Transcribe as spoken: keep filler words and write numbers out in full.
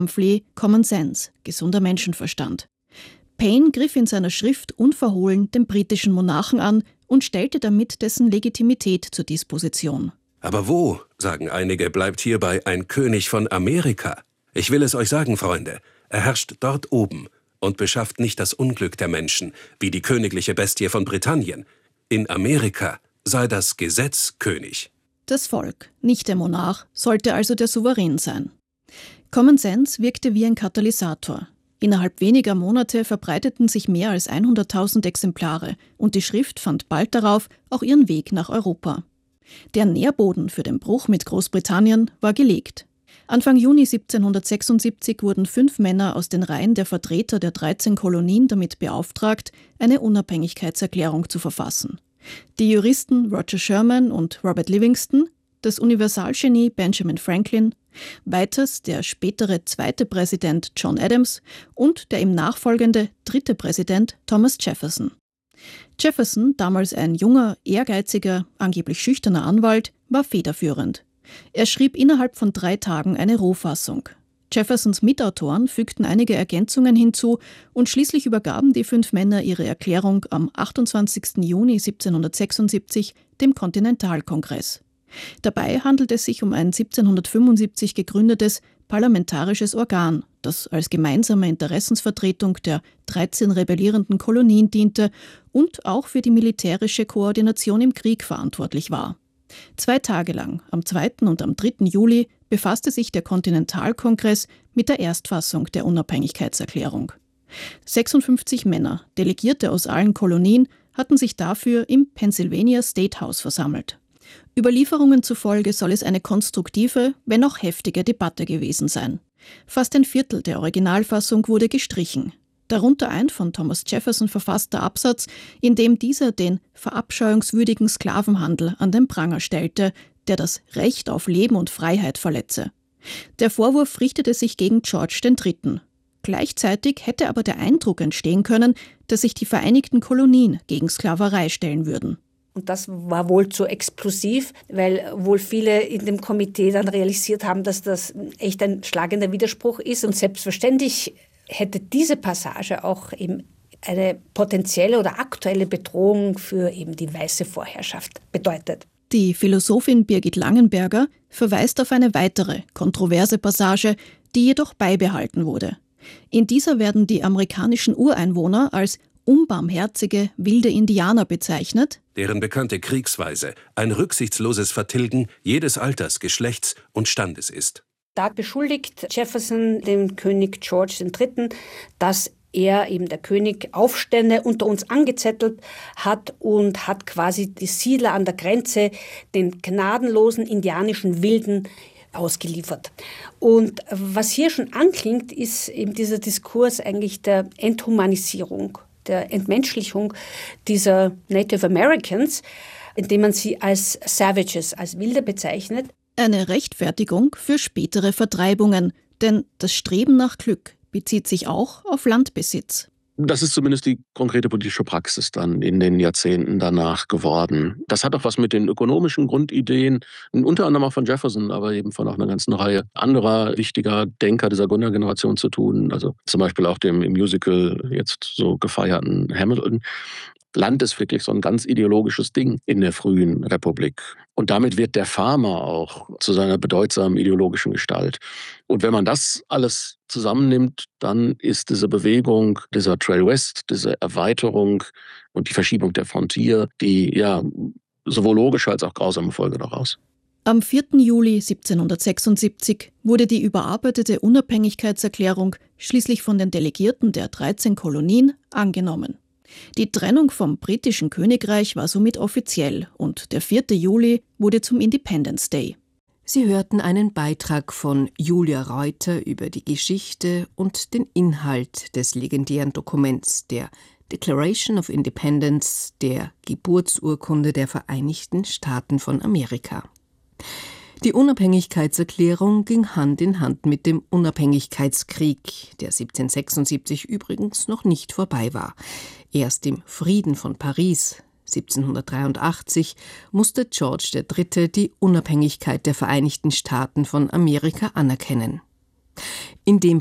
Pamphlet Common Sense, gesunder Menschenverstand. Paine griff in seiner Schrift unverhohlen den britischen Monarchen an und stellte damit dessen Legitimität zur Disposition. Aber wo, sagen einige, bleibt hierbei ein König von Amerika? Ich will es euch sagen, Freunde, er herrscht dort oben und beschafft nicht das Unglück der Menschen, wie die königliche Bestie von Britannien. In Amerika sei das Gesetz König. Das Volk, nicht der Monarch, sollte also der Souverän sein. Common Sense wirkte wie ein Katalysator. Innerhalb weniger Monate verbreiteten sich mehr als hunderttausend Exemplare und die Schrift fand bald darauf auch ihren Weg nach Europa. Der Nährboden für den Bruch mit Großbritannien war gelegt. Anfang Juni siebzehnhundertsechsundsiebzig wurden fünf Männer aus den Reihen der Vertreter der dreizehn Kolonien damit beauftragt, eine Unabhängigkeitserklärung zu verfassen. Die Juristen Roger Sherman und Robert Livingston, das Universalgenie Benjamin Franklin, weiters der spätere zweite Präsident John Adams und der ihm nachfolgende dritte Präsident Thomas Jefferson. Jefferson, damals ein junger, ehrgeiziger, angeblich schüchterner Anwalt, war federführend. Er schrieb innerhalb von drei Tagen eine Rohfassung. Jeffersons Mitautoren fügten einige Ergänzungen hinzu und schließlich übergaben die fünf Männer ihre Erklärung am achtundzwanzigsten Juni siebzehnhundertsechsundsiebzig dem Kontinentalkongress. Dabei handelt es sich um ein siebzehnhundertfünfundsiebzig gegründetes parlamentarisches Organ, das als gemeinsame Interessensvertretung der dreizehn rebellierenden Kolonien diente und auch für die militärische Koordination im Krieg verantwortlich war. Zwei Tage lang, am zweiten und am dritten Juli, befasste sich der Kontinentalkongress mit der Erstfassung der Unabhängigkeitserklärung. sechsundfünfzig Männer, Delegierte aus allen Kolonien, hatten sich dafür im Pennsylvania State House versammelt. Überlieferungen zufolge soll es eine konstruktive, wenn auch heftige Debatte gewesen sein. Fast ein Viertel der Originalfassung wurde gestrichen. Darunter ein von Thomas Jefferson verfasster Absatz, in dem dieser den verabscheuungswürdigen Sklavenhandel an den Pranger stellte, der das Recht auf Leben und Freiheit verletze. Der Vorwurf richtete sich gegen George der Dritte. Gleichzeitig hätte aber der Eindruck entstehen können, dass sich die Vereinigten Kolonien gegen Sklaverei stellen würden. Und das war wohl zu explosiv, weil wohl viele in dem Komitee dann realisiert haben, dass das echt ein schlagender Widerspruch ist. Und selbstverständlich hätte diese Passage auch eben eine potenzielle oder aktuelle Bedrohung für eben die weiße Vorherrschaft bedeutet. Die Philosophin Birgit Langenberger verweist auf eine weitere kontroverse Passage, die jedoch beibehalten wurde. In dieser werden die amerikanischen Ureinwohner als unbarmherzige, wilde Indianer bezeichnet, deren bekannte Kriegsweise ein rücksichtsloses Vertilgen jedes Alters, Geschlechts und Standes ist. Da beschuldigt Jefferson den König George der Dritte, dass er, eben der König, Aufstände unter uns angezettelt hat und hat quasi die Siedler an der Grenze den gnadenlosen indianischen Wilden ausgeliefert. Und was hier schon anklingt, ist eben dieser Diskurs eigentlich der Enthumanisierung, der Entmenschlichung dieser Native Americans, indem man sie als Savages, als Wilde bezeichnet. Eine Rechtfertigung für spätere Vertreibungen, denn das Streben nach Glück bezieht sich auch auf Landbesitz. Das ist zumindest die konkrete politische Praxis dann in den Jahrzehnten danach geworden. Das hat auch was mit den ökonomischen Grundideen, unter anderem auch von Jefferson, aber eben von auch einer ganzen Reihe anderer wichtiger Denker dieser Gründergeneration zu tun. Also zum Beispiel auch dem im Musical jetzt so gefeierten Hamilton. Land ist wirklich so ein ganz ideologisches Ding in der frühen Republik. Und damit wird der Farmer auch zu seiner bedeutsamen ideologischen Gestalt. Und wenn man das alles zusammennimmt, dann ist diese Bewegung, dieser Trail West, diese Erweiterung und die Verschiebung der Frontier, die ja sowohl logische als auch grausame Folge daraus. Am vierten Juli siebzehnhundertsechsundsiebzig wurde die überarbeitete Unabhängigkeitserklärung schließlich von den Delegierten der dreizehn Kolonien angenommen. Die Trennung vom britischen Königreich war somit offiziell und der vierte Juli wurde zum Independence Day. Sie hörten einen Beitrag von Julia Reuter über die Geschichte und den Inhalt des legendären Dokuments der Declaration of Independence, der Geburtsurkunde der Vereinigten Staaten von Amerika. Die Unabhängigkeitserklärung ging Hand in Hand mit dem Unabhängigkeitskrieg, der siebzehnhundertsechsundsiebzig übrigens noch nicht vorbei war. Erst im Frieden von Paris siebzehnhundertdreiundachtzig musste George der Dritte die Unabhängigkeit der Vereinigten Staaten von Amerika anerkennen. In dem